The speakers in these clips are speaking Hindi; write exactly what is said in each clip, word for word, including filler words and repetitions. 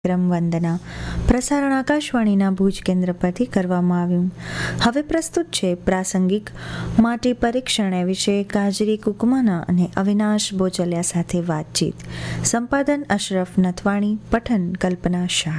क्रम वंदना प्रसारण आकाशवाणीना भूज केन्द्र परथी करवामां आव्युं। हवे प्रस्तुत छे प्रासंगिक माटी परीक्षण विषे काजरी कुकमाना अने अविनाश बोचलिया साथे वातचीत। संपादन अशरफ नथवाणी, पठन कल्पना शाह।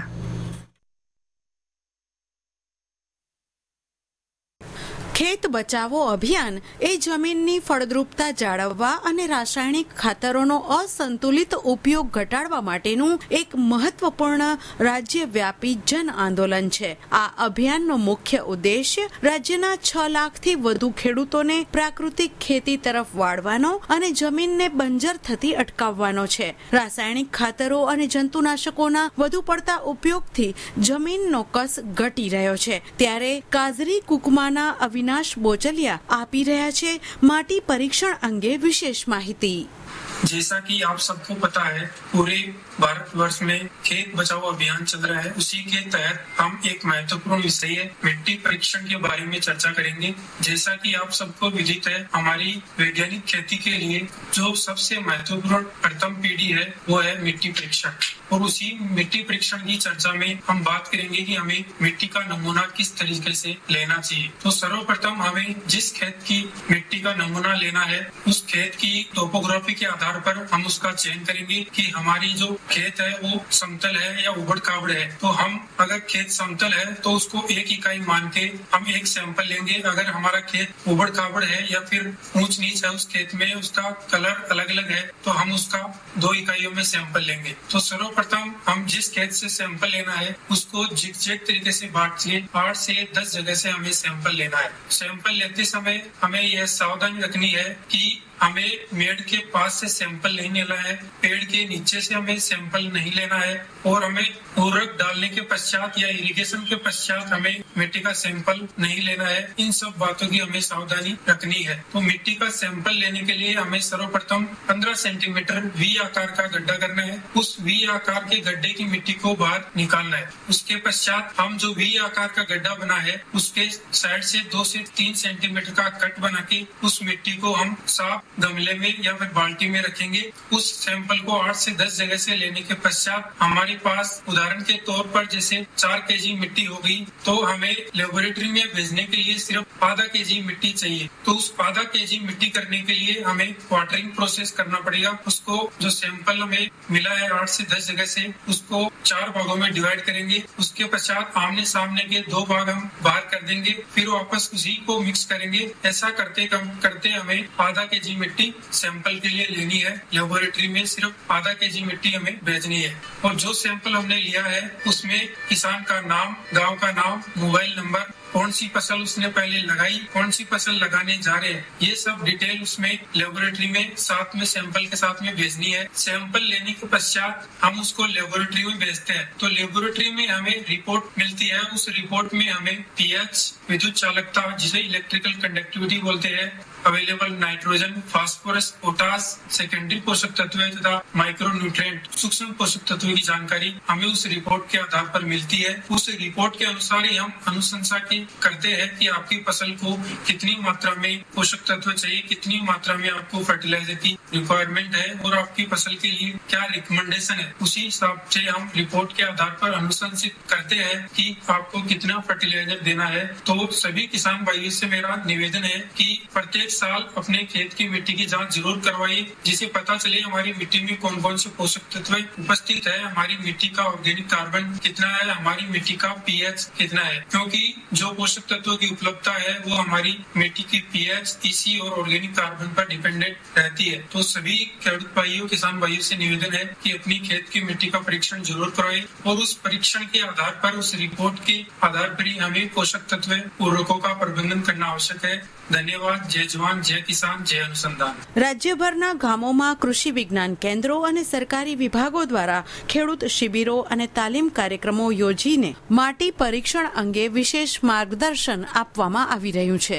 ખેત બચાવો અભિયાન એ જમીનની ફળદ્રુપતા જાળવવા અને રાસાયણિક ખાતરોનો અસંતુલિત ઉપયોગ ઘટાડવા માટેનું એક મહત્વપૂર્ણ રાજ્યવ્યાપી જન આંદોલન છે। આ અભિયાનનો મુખ્ય ઉદ્દેશ્ય રાજ્યના છ લાખથી વધુ ખેડૂતોને પ્રાકૃતિક ખેતી તરફ વાળવાનો અને જમીનને બંજર થતી અટકાવવાનો છે। રાસાયણિક ખાતરો અને જંતુનાશકોના વધુ પડતા ઉપયોગથી જમીનનો કસ ઘટી રહ્યો છે, ત્યારે કાજરી કુકમાના અવિનાશ बोचलिया आपी रहा छे माटी परीक्षण अंगे विशेष माहिती। जैसा कि आप सबको पता है, पूरे भारतवर्ष में खेत बचाओ अभियान चल रहा है। उसी के तहत हम एक महत्वपूर्ण विषय है मिट्टी परीक्षण के बारे में चर्चा करेंगे। जैसा कि आप सबको विदित है, हमारी वैज्ञानिक खेती के लिए जो सबसे महत्वपूर्ण प्रथम पीढ़ी है वो है मिट्टी परीक्षण। और उसी मिट्टी परीक्षण की चर्चा में हम बात करेंगे कि हमें मिट्टी का नमूना किस तरीके से लेना चाहिए। तो सर्वप्रथम हमें जिस खेत की मिट्टी का नमूना लेना है, उस खेत की टोपोग्राफी के आधार पर हम उसका चयन करेंगे कि हमारी जो खेत है वो समतल है या उबड़ खाबड़ है। तो हम अगर खेत समतल है तो उसको एक इकाई मान के हम एक सैंपल लेंगे। अगर हमारा खेत उबड़ खाबड़ है या फिर ऊंच नीच है उस खेत में, उसका कलर अलग अलग है, तो हम उसका दो इकाइयों में सैंपल लेंगे। तो सर्वप्रथम हम जिस खेत से सैंपल लेना है उसको जिग-जैग तरीके से बांटिए। आठ से दस जगह से हमें सैंपल लेना है। सैंपल लेते समय हमें यह सावधानी रखनी है कि हमें मेड़ के पास से सैंपल नहीं लेना है, पेड़ के नीचे से हमें सैंपल नहीं लेना है, और हमें उर्वरक डालने के पश्चात या इरिगेशन के पश्चात हमें मिट्टी का सैंपल नहीं लेना है। इन सब बातों की हमें सावधानी रखनी है। तो मिट्टी का सैंपल लेने के लिए हमें सर्वप्रथम पंद्रह सेंटीमीटर वी आकार का गड्ढा करना है। उस वी आकार के गड्ढे की मिट्टी को बाहर निकालना है। उसके पश्चात हम जो वी आकार का गड्ढा बना है उसके साइड से दो से तीन सेंटीमीटर का कट बना के उस मिट्टी को हम साफ गमले में या फिर बाल्टी में रखेंगे। उस सैंपल को आठ से दस जगह से लेने के पश्चात हमारे पास उदाहरण के तौर पर जैसे चार केजी मिट्टी हो गई, तो हमें लेबोरेटरी में भेजने के लिए सिर्फ आधा केजी मिट्टी चाहिए। तो उस आधा केजी मिट्टी करने के लिए हमें वाटरिंग प्रोसेस करना पड़ेगा। उसको जो सैंपल हमें मिला है आठ से दस जगह से, उसको चार भागों में डिवाइड करेंगे। उसके पश्चात आमने सामने के दो भाग हम बाहर कर देंगे, फिर वापस उसी को मिक्स करेंगे। ऐसा करते करते हमें आधा केजी मिट्टी सैंपल के लिए लेनी है। लेबोरेटरी में सिर्फ आधा केजी मिट्टी हमें भेजनी है। और जो सैंपल हमने लिया है उसमें किसान का नाम, गांव का नाम, मोबाइल नंबर, कौन सी फसल उसने पहले लगाई, कौन सी फसल लगाने जा रहे हैं, ये सब डिटेल उसमें लेबोरेटरी में साथ में सैंपल के साथ में भेजनी है। सैंपल लेने के पश्चात हम उसको लेबोरेटरी में भेजते हैं। तो लेबोरेटरी में हमें रिपोर्ट मिलती है। उस रिपोर्ट में हमें पीएच, विद्युत चालकता जिसे इलेक्ट्रिकल कंडक्टिविटी बोलते हैं, available nitrogen, phosphorus, potash, secondary पोषक तत्व तथा माइक्रो न्यूट्रिएंट, सूक्ष्म पोषक तत्व की जानकारी हमें उस रिपोर्ट के आधार पर मिलती है। उस रिपोर्ट के अनुसार ही हम अनुशंसा की करते हैं कि आपकी फसल को कितनी मात्रा में पोषक तत्व चाहिए, कितनी मात्रा में आपको फर्टिलाइजर की रिक्वायरमेंट है, और आपकी फसल के लिए क्या रिकमेंडेशन है। उसी हिसाब से हम रिपोर्ट के आधार पर अनुशंसित करते हैं कि आपको कितना फर्टिलाइजर देना है। तो सभी किसान भाइयों से मेरा निवेदन है कि प्रत्येक साल अपने खेत की मिट्टी की जांच जरूर करवाइए, जिसे पता चले हमारी मिट्टी में कौन कौन से पोषक तत्व उपस्थित है, हमारी मिट्टी का ऑर्गेनिक कार्बन कितना है, हमारी मिट्टी का पीएच कितना है। क्योंकि जो पोषक तत्वों की उपलब्धता है वो हमारी मिट्टी की पीएच, ईसी और ऑर्गेनिक कार्बन पर डिपेंडेंट रहती है। तो सभी खेडूत भाइयों, किसान भाइयों से निवेदन है कि अपनी खेत की मिट्टी का परीक्षण जरूर करवाएं, और उस परीक्षण के आधार पर, उस रिपोर्ट के आधार पर ही हमें पोषक तत्व उर्वरकों का प्रबंधन करना आवश्यक है। धन्यवाद। जय जवान, जय किसान, जय अनुसंधान। રાજ્યભરના ગામોમાં કૃષિ વિજ્ઞાન કેન્દ્રો અને સરકારી વિભાગો દ્વારા ખેડૂત શિબિરો અને તાલીમ કાર્યક્રમો યોજીને માટી પરીક્ષણ અંગે વિશેષ માર્ગદર્શન આપવામાં આવી રહ્યું છે।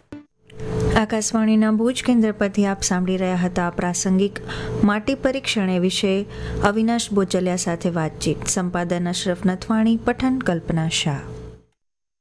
આકાશવાણીના ભુજ કેન્દ્ર પરથી આપ સાંભળી રહ્યા હતા પ્રાસંગિક માટી પરીક્ષણ એ વિશે અવિનાશ બોચલિયા સાથે વાતચીત। સંપાદન અશરફ નથવાણી, પઠન કલ્પના શાહ।